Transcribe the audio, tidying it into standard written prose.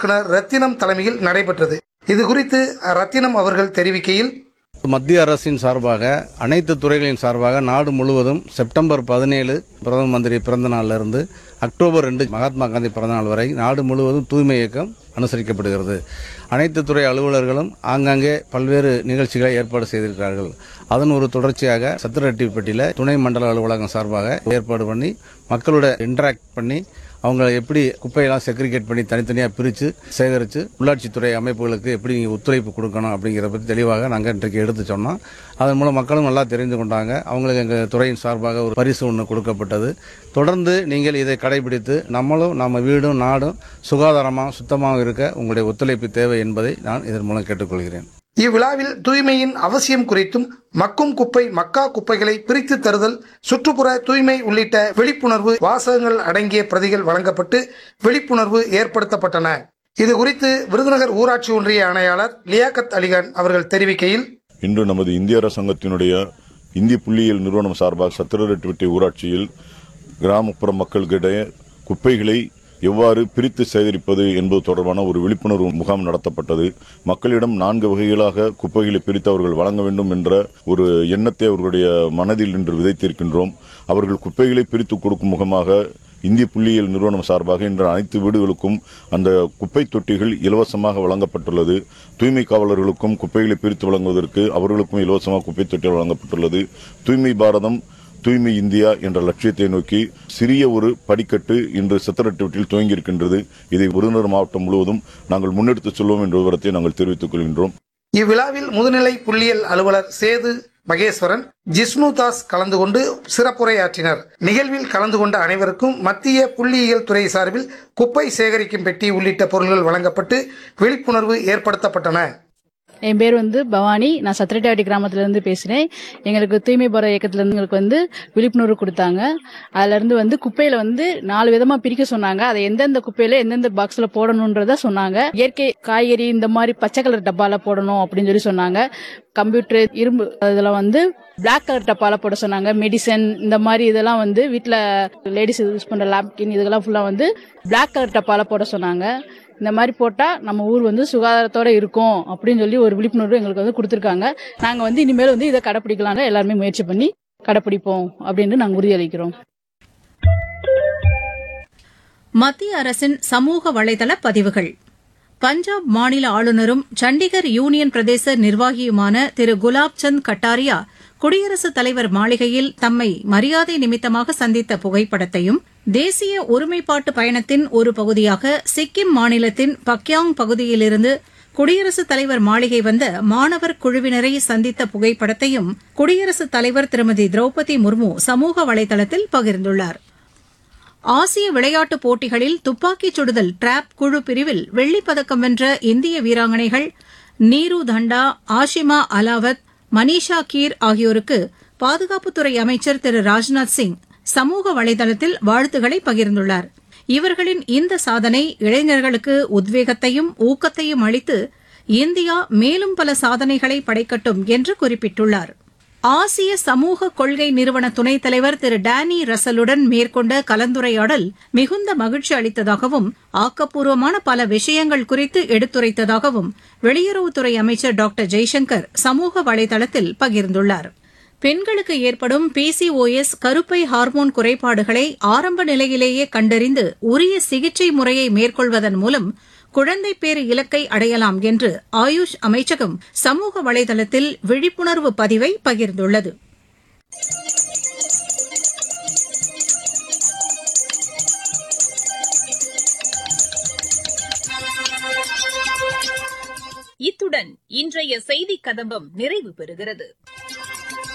இயக்குனர் ரத்தினம் தலைமையில் நடைபெற்றது. இதுகுறித்து ரத்தினம் அவர்கள் தெரிவிக்கையில், மத்திய அரசின் சார்பாக அனைத்து துறைகளின் சார்பாக நாடு முழுவதும் செப்டம்பர் 17 பிரதம மந்திரி பிறந்த நாளிலிருந்து அக்டோபர் 2 மகாத்மா காந்தி பிறந்த நாள் வரை நாடு முழுவதும் தூய்மை இயக்கம் அனுசரிக்கப்படுகிறது. அனைத்து துறை அலுவலர்களும் ஆங்காங்கே பல்வேறு நிகழ்ச்சிகளை ஏற்பாடு செய்திருக்கிறார்கள். அதன் ஒரு தொடர்ச்சியாக சத்திரரெட்டிப்பட்டியில் துணை மண்டல அலுவலகம் சார்பாக ஏற்பாடு பண்ணி மக்களோட இன்டராக்ட் பண்ணி அவங்க எப்படி குப்பையெல்லாம் செக்ரிகேட் பண்ணி தனித்தனியாக பிரித்து சேகரித்து உள்ளாட்சித்துறை அமைப்புகளுக்கு எப்படி நீங்கள் ஒத்துழைப்பு கொடுக்கணும் அப்படிங்கிறத பற்றி தெளிவாக நாங்கள் இன்றைக்கு எடுத்து சொன்னோம். அதன் மூலம் மக்களும் நல்லா தெரிந்து கொண்டாங்க. அவங்களுக்கு எங்கள் துறையின் சார்பாக ஒரு பரிசு ஒன்று கொடுக்கப்பட்டது. தொடர்ந்து நீங்கள் இதை கடைபிடித்து நம்ம வீடும் நாடும் சுகாதாரமாக சுத்தமாக இருக்க உங்களுடைய ஒத்துழைப்பு தேவை என்பதை நான் இதன் மூலம் கேட்டுக்கொள்கிறேன். இவ்விழாவில் தூய்மையின் அவசியம் குறித்தும் மக்கும் குப்பை மக்கா குப்பைகளை பிரித்து தருதல், சுற்றுப்புற தூய்மை உள்ளிட்ட விழிப்புணர்வு வாசகங்கள் அடங்கிய பிரதிகள் வழங்கப்பட்டு விழிப்புணர்வு ஏற்படுத்தப்பட்டன. இதுகுறித்து விருதுநகர் ஊராட்சி ஒன்றிய ஆணையாளர் லியாக்கத் அலிகான் அவர்கள் தெரிவிக்கையில், இன்று நமது இந்திய அரசாங்கத்தினுடைய இந்திய புள்ளியியல் நிறுவனம் சார்பாக சத்திரரெட்டிப்பட்டி ஊராட்சியில் கிராமப்புற மக்களிடையே குப்பைகளை எவ்வாறு பிரித்து சேகரிப்பது என்பது தொடர்பான ஒரு விழிப்புணர்வு முகாம் நடத்தப்பட்டது. மக்களிடம் 4 வகைகளாக குப்பைகளை பிரித்து அவர்கள் வழங்க வேண்டும் என்ற ஒரு எண்ணத்தை அவர்களுடைய மனதில் இன்று விதைத்திருக்கின்றோம். அவர்கள் குப்பைகளை பிரித்து கொடுக்கும் முகமாக இந்திய புள்ளியியல் நிறுவனம் சார்பாக இன்று அனைத்து வீடுகளுக்கும் அந்த குப்பை தொட்டிகள் இலவசமாக வழங்கப்பட்டுள்ளது. தூய்மை காவலர்களுக்கும் குப்பைகளை பிரித்து வழங்குவதற்கு அவர்களுக்கும் இலவசமாக குப்பை தொட்டிகள் வழங்கப்பட்டுள்ளது. தூய்மை பாரதம் தூய்மை இந்தியா என்ற லட்சியத்தை நோக்கி சிறிய ஒரு படிக்கட்டு இன்று சத்திரரெட்டிப்பட்டியில் துவங்கியிருக்கின்றது. இதை விருதுநகர் மாவட்டம் முழுவதும் நாங்கள் முன்னெடுத்துச் செல்வோம் என்ற விவரத்தை நாங்கள் தெரிவித்துக் கொள்கின்றோம். இவ்விழாவில் முதுநிலை புள்ளியியல் அலுவலர் சேது மகேஸ்வரன், ஜிஷ்ணு தாஸ் கலந்து கொண்டு சிறப்புரையாற்றினர். நிகழ்வில் கலந்து கொண்ட அனைவருக்கும் மத்திய புள்ளியியல் துறை சார்பில் குப்பை சேகரிக்கும் பெட்டி உள்ளிட்ட பொருட்கள் வழங்கப்பட்டு விழிப்புணர்வு ஏற்படுத்தப்பட்டன. என் பேர் பவானி. நான் சத்திரரெட்டிப்பட்டி கிராமத்திலிருந்து பேசுறேன். எங்களுக்கு தூய்மை பாரத இயக்கத்திலிருந்து எங்களுக்கு விழிப்புணர்வு கொடுத்தாங்க. அதுல இருந்து குப்பையில 4 விதமா பிரிக்க சொன்னாங்க. அதை எந்தெந்த குப்பையில எந்தெந்த பாக்ஸ்ல போடணும்ன்றத சொன்னாங்க. இயற்கை காய்கறி இந்த மாதிரி பச்சை கலர் டப்பால போடணும் அப்படின்னு சொல்லி சொன்னாங்க. கம்ப்யூட்டர் இரும்பு இதுல பிளாக் கலர் டப்பால போட சொன்னாங்க. மெடிசன் இந்த மாதிரி இதெல்லாம் வீட்டுல லேடிஸ் யூஸ் பண்ற லேப்கின் இதெல்லாம் ஃபுல்லா பிளாக் கலர் டப்பால போட சொன்னாங்க. இந்த மாதிரி போட்டா நம்ம ஊர் சுகாதாரத்தோட இருக்கும் அப்படின்னு சொல்லி ஒரு விழிப்புணர்வு எங்களுக்கு கொடுத்திருக்காங்க. நாங்க இனிமேல் இதை கடைப்பிடிக்கலாம், எல்லாருமே முயற்சி பண்ணி கடைப்பிடிப்போம் அப்படின்னு நாங்க உறுதியளிக்கிறோம். மத்திய அரசின் சமூக வலைதள பதிவுகள். பஞ்சாப் மாநில ஆளுநரும் சண்டிகர் யூனியன் பிரதேச நிர்வாகியுமான திரு குலாப்சந்த் கட்டாரியா குடியரசுத் தலைவர் மாளிகையில் தம்மை மரியாதை நிமித்தமாக சந்தித்த புகைப்படத்தையும், தேசிய ஒருமைப்பாட்டு பயணத்தின் ஒரு பகுதியாக சிக்கிம் மாநிலத்தின் பக்யாங் பகுதியிலிருந்து குடியரசுத் தலைவர் மாளிகை வந்த மாணவர் குழுவினரை சந்தித்த புகைப்படத்தையும் குடியரசுத் தலைவர் திருமதி திரௌபதி முர்மு சமூக வலைதளத்தில் பகிர்ந்துள்ளார். ஆசிய விளையாட்டுப் போட்டிகளில் துப்பாக்கிச் சுடுதல் டிராப் குழு பிரிவில் வெள்ளிப்பதக்கம் வென்ற இந்திய வீராங்கனைகள் நீரு தண்டா, ஆஷிமா அலாவத், மனிஷா கீர் ஆகியோருக்கு பாதுகாப்புத்துறை அமைச்சர் திரு ராஜ்நாத் சிங் சமூக வலைதளத்தில் வாழ்த்துக்களை பகிர்ந்துள்ளார். இவர்களின் இந்த சாதனை இளைஞர்களுக்கு உத்வேகத்தையும் ஊக்கத்தையும் அளித்து இந்தியா மேலும் பல சாதனைகளை படைக்கட்டும் என்று குறிப்பிட்டுள்ளார். ஆசிய சமூக கொள்கை நிறுவன துணைத் தலைவர் திரு டேனி ரசலுடன் மேற்கொண்ட கலந்துரையாடல் மிகுந்த மகிழ்ச்சி அளித்ததாகவும் ஆக்கப்பூர்வமான பல விஷயங்கள் குறித்து எடுத்துரைத்ததாகவும் வெளியுறவுத்துறை அமைச்சர் டாக்டர் ஜெய்சங்கர் சமூக வலைதளத்தில் பகிர்ந்துள்ளார். பெண்களுக்கு ஏற்படும் PCOS கருப்பை ஹார்மோன் குறைபாடுகளை ஆரம்ப நிலையிலேயே கண்டறிந்து உரிய சிகிச்சை முறையை மேற்கொள்வதன் மூலம் குழந்தை பேறு இலக்கை அடையலாம் என்று ஆயுஷ் அமைச்சகம் சமூக வலைதளத்தில் விழிப்புணர்வு பதிவை பகிர்ந்துள்ளது. இத்துடன் இன்றைய செய்திக் கதம்பம் நிறைவு பெறுகிறது.